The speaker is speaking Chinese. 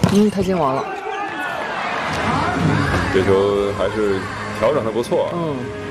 太亲王了。 这球还是调整的不错。